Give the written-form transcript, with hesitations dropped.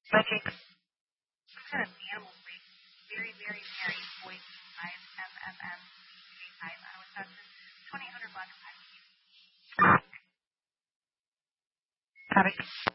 Psychic. Some kind of animal voice. Very, very, very voice. MMM. I was at $2,800 bucks. Got it.